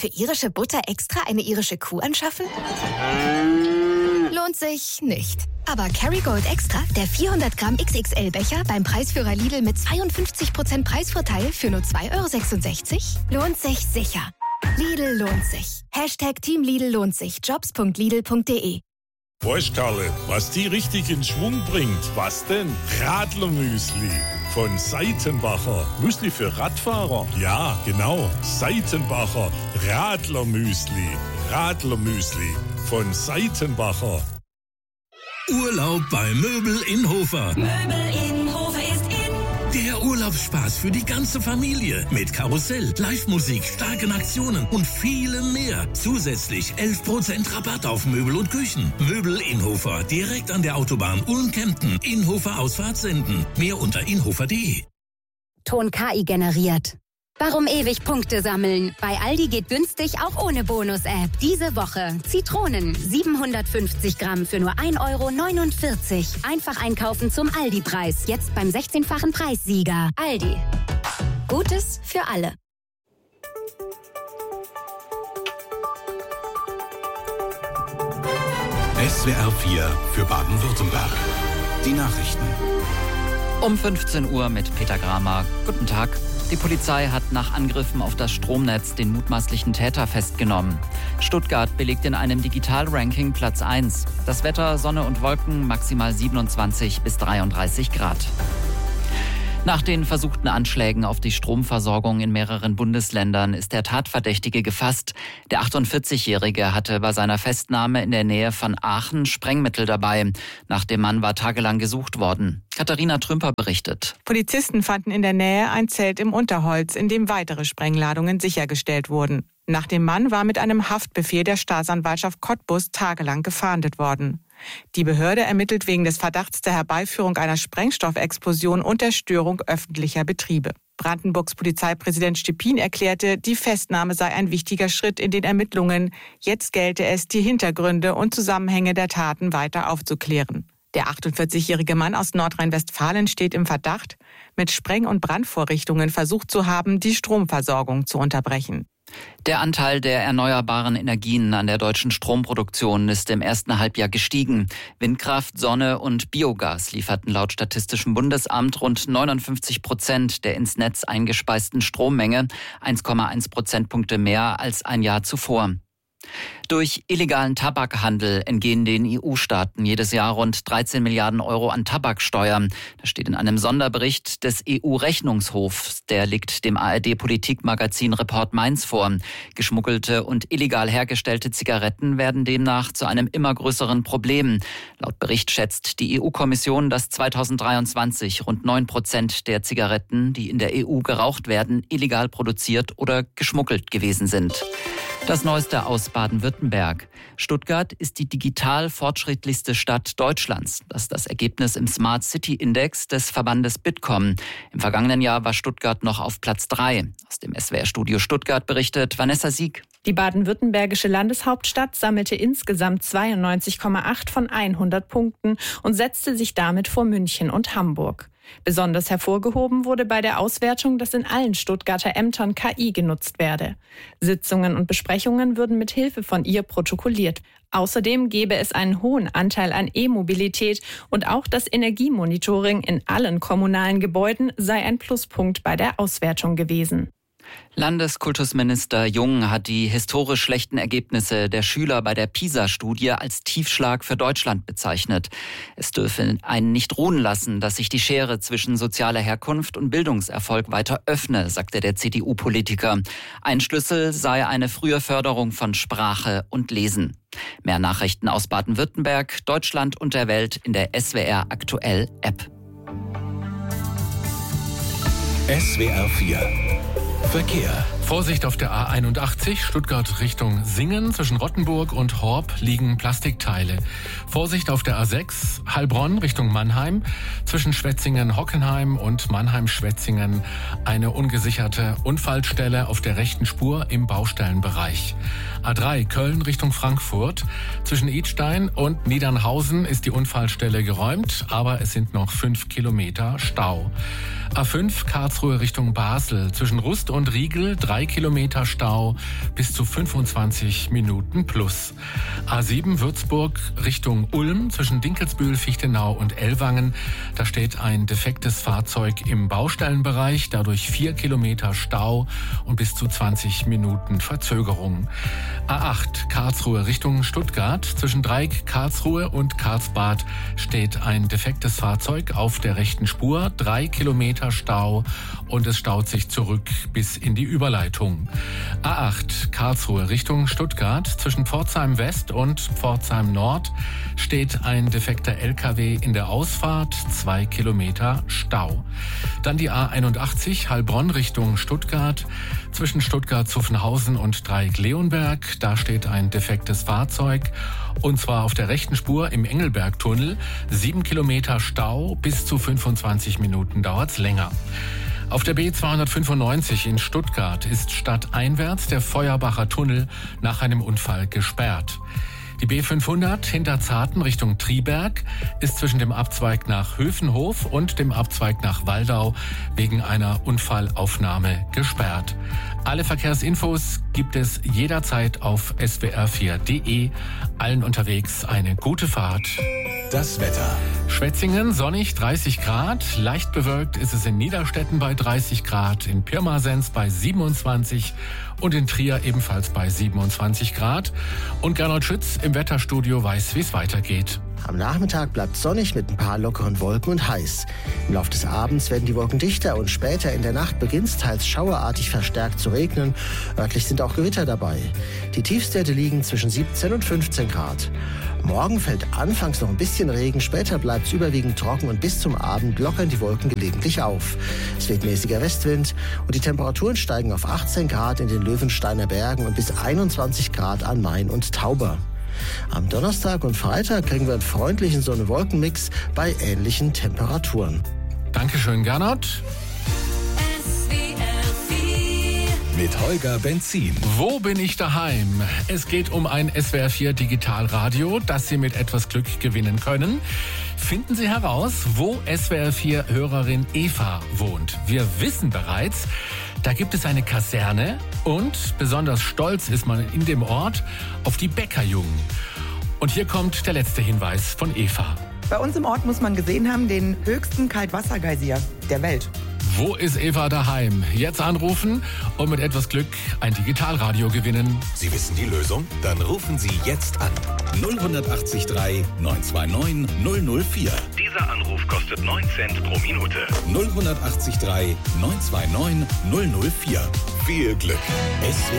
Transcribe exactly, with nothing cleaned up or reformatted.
für irische Butter extra eine irische Kuh anschaffen? Lohnt sich nicht. Aber Kerrygold Extra, der vierhundert Gramm X X L-Becher beim Preisführer Lidl mit zweiundfünfzig Prozent Preisvorteil für nur zwei Euro sechsundsechzig, lohnt sich sicher. Lidl lohnt sich. Hashtag Team Lidl lohnt sich. jobs punkt lidl punkt de. Weißt Karle, was die richtig in Schwung bringt? Was denn? Radlermüsli von Seitenbacher. Müsli für Radfahrer? Ja, genau. Seitenbacher Radlermüsli. Radlermüsli von Seitenbacher. Urlaub bei Möbel in Hofer. Möbel in Hofer ist in. Der Urlaubsspaß für die ganze Familie. Mit Karussell, Live-Musik, starken Aktionen und vielem mehr. Zusätzlich elf Prozent Rabatt auf Möbel und Küchen. Möbel in Hofer. Direkt an der Autobahn Ulm-Kempten. Inhofer Ausfahrt senden. Mehr unter inhofer punkt de. Ton K I generiert. Warum ewig Punkte sammeln? Bei Aldi geht günstig auch ohne Bonus-App. Diese Woche Zitronen siebenhundertfünfzig Gramm für nur ein Euro neunundvierzig. Einfach einkaufen zum Aldi-Preis. Jetzt beim sechzehnfachen Preissieger. Aldi. Gutes für alle. S W R vier für Baden-Württemberg. Die Nachrichten. Um fünfzehn Uhr mit Peter Gramer. Guten Tag. Die Polizei hat nach Angriffen auf das Stromnetz den mutmaßlichen Täter festgenommen. Stuttgart belegt in einem Digital-Ranking Platz eins. Das Wetter, Sonne und Wolken, maximal siebenundzwanzig bis dreiunddreißig Grad. Nach den versuchten Anschlägen auf die Stromversorgung in mehreren Bundesländern ist der Tatverdächtige gefasst. Der achtundvierzigjährige hatte bei seiner Festnahme in der Nähe von Aachen Sprengmittel dabei. Nach dem Mann war tagelang gesucht worden. Katharina Trümper berichtet. Polizisten fanden in der Nähe ein Zelt im Unterholz, in dem weitere Sprengladungen sichergestellt wurden. Nach dem Mann war mit einem Haftbefehl der Staatsanwaltschaft Cottbus tagelang gefahndet worden. Die Behörde ermittelt wegen des Verdachts der Herbeiführung einer Sprengstoffexplosion und der Störung öffentlicher Betriebe. Brandenburgs Polizeipräsident Stepin erklärte, die Festnahme sei ein wichtiger Schritt in den Ermittlungen. Jetzt gelte es, die Hintergründe und Zusammenhänge der Taten weiter aufzuklären. Der achtundvierzigjährige Mann aus Nordrhein-Westfalen steht im Verdacht, mit Spreng- und Brandvorrichtungen versucht zu haben, die Stromversorgung zu unterbrechen. Der Anteil der erneuerbaren Energien an der deutschen Stromproduktion ist im ersten Halbjahr gestiegen. Windkraft, Sonne und Biogas lieferten laut Statistischem Bundesamt rund neunundfünfzig Prozent der ins Netz eingespeisten Strommenge, eins Komma eins Prozentpunkte mehr als ein Jahr zuvor. Durch illegalen Tabakhandel entgehen den E U-Staaten jedes Jahr rund dreizehn Milliarden Euro an Tabaksteuer. Das steht in einem Sonderbericht des E U-Rechnungshofs. Der liegt dem A R D-Politikmagazin Report Mainz vor. Geschmuggelte und illegal hergestellte Zigaretten werden demnach zu einem immer größeren Problem. Laut Bericht schätzt die E U-Kommission, dass zweitausenddreiundzwanzig rund neun Prozent der Zigaretten, die in der E U geraucht werden, illegal produziert oder geschmuggelt gewesen sind. Das Neueste aus Baden-Württemberg. Stuttgart ist die digital fortschrittlichste Stadt Deutschlands. Das ist das Ergebnis im Smart City Index des Verbandes Bitkom. Im vergangenen Jahr war Stuttgart noch auf Platz drei. Aus dem S W R-Studio Stuttgart berichtet Vanessa Sieg. Die baden-württembergische Landeshauptstadt sammelte insgesamt zweiundneunzig Komma acht von hundert Punkten und setzte sich damit vor München und Hamburg. Besonders hervorgehoben wurde bei der Auswertung, dass in allen Stuttgarter Ämtern K I genutzt werde. Sitzungen und Besprechungen würden mit Hilfe von ihr protokolliert. Außerdem gebe es einen hohen Anteil an E-Mobilität und auch das Energiemonitoring in allen kommunalen Gebäuden sei ein Pluspunkt bei der Auswertung gewesen. Landeskultusminister Jung hat die historisch schlechten Ergebnisse der Schüler bei der PISA-Studie als Tiefschlag für Deutschland bezeichnet. Es dürfe einen nicht ruhen lassen, dass sich die Schere zwischen sozialer Herkunft und Bildungserfolg weiter öffne, sagte der C D U-Politiker. Ein Schlüssel sei eine frühe Förderung von Sprache und Lesen. Mehr Nachrichten aus Baden-Württemberg, Deutschland und der Welt in der S W R Aktuell App. S W R vier Verkehr. Vorsicht auf der A einundachtzig, Stuttgart Richtung Singen. Zwischen Rottenburg und Horb liegen Plastikteile. Vorsicht auf der A sechs, Heilbronn Richtung Mannheim. Zwischen Schwetzingen-Hockenheim und Mannheim-Schwetzingen eine ungesicherte Unfallstelle auf der rechten Spur im Baustellenbereich. A drei, Köln Richtung Frankfurt. Zwischen Idstein und Niedernhausen ist die Unfallstelle geräumt, aber es sind noch fünf Kilometer Stau. A fünf Karlsruhe Richtung Basel. Zwischen Rust und Riegel drei Kilometer Stau bis zu fünfundzwanzig Minuten plus. A sieben Würzburg Richtung Ulm. Zwischen Dinkelsbühl, Fichtenau und Ellwangen. Da steht ein defektes Fahrzeug im Baustellenbereich. Dadurch vier Kilometer Stau und bis zu zwanzig Minuten Verzögerung. A acht Karlsruhe Richtung Stuttgart. Zwischen Dreieck, Karlsruhe und Karlsbad steht ein defektes Fahrzeug auf der rechten Spur. Drei Kilometer Stau und es staut sich zurück bis in die Überleitung. A acht Karlsruhe Richtung Stuttgart. Zwischen Pforzheim West und Pforzheim Nord steht ein defekter L K W in der Ausfahrt. Zwei Kilometer Stau. Dann die A einundachtzig Heilbronn Richtung Stuttgart. Zwischen Stuttgart-Zuffenhausen und Dreieck-Leonberg. Da steht ein defektes Fahrzeug. Und zwar auf der rechten Spur im Engelbergtunnel. Sieben Kilometer Stau, bis zu fünfundzwanzig Minuten dauert's länger. Auf der B zweihundertfünfundneunzig in Stuttgart ist stadteinwärts der Feuerbacher Tunnel nach einem Unfall gesperrt. Die B fünfhundert Hinterzarten Richtung Triberg ist zwischen dem Abzweig nach Höfenhof und dem Abzweig nach Waldau wegen einer Unfallaufnahme gesperrt. Alle Verkehrsinfos gibt es jederzeit auf S W R vier Punkt de. Allen unterwegs eine gute Fahrt. Das Wetter. Schwetzingen sonnig dreißig Grad, leicht bewölkt ist es in Niederstetten bei dreißig Grad, in Pirmasens bei siebenundzwanzig und in Trier ebenfalls bei siebenundzwanzig Grad. Und Gernot Schütz im Wetterstudio weiß, wie es weitergeht. Am Nachmittag bleibt sonnig mit ein paar lockeren Wolken und heiß. Im Laufe des Abends werden die Wolken dichter und später in der Nacht beginnt es teils schauerartig verstärkt zu regnen. Örtlich sind auch Gewitter dabei. Die Tiefstwerte liegen zwischen siebzehn und fünfzehn Grad. Morgen fällt anfangs noch ein bisschen Regen, später bleibt es überwiegend trocken und bis zum Abend lockern die Wolken gelegentlich auf. Es weht mäßiger Westwind und die Temperaturen steigen auf achtzehn Grad in den Löwensteiner Bergen und bis einundzwanzig Grad an Main und Tauber. Am Donnerstag und Freitag kriegen wir einen freundlichen Sonne-Wolken-Mix bei ähnlichen Temperaturen. Dankeschön, Gernot. Mit Holger Benzin. Wo bin ich daheim? Es geht um ein S W R vier Digitalradio, das Sie mit etwas Glück gewinnen können. Finden Sie heraus, wo S W R vier Hörerin Eva wohnt. Wir wissen bereits, da gibt es eine Kaserne und besonders stolz ist man in dem Ort auf die Bäckerjungen. Und hier kommt der letzte Hinweis von Eva. Bei uns im Ort muss man gesehen haben, den höchsten Kaltwassergeysir der Welt. Wo ist Eva daheim? Jetzt anrufen und mit etwas Glück ein Digitalradio gewinnen. Sie wissen die Lösung? Dann rufen Sie jetzt an. null acht drei neun zwei neun null null vier. Dieser Anruf kostet neun Cent pro Minute. null acht drei neun zwei neun null null vier. Viel Glück. S W